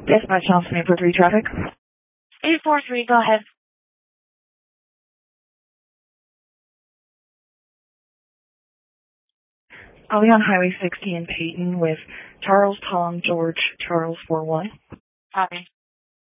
Dispatch Johnson, 843 traffic. 843, go ahead. I'll be on Highway 60 in Peyton with Charles Tom George Charles 41. Copy.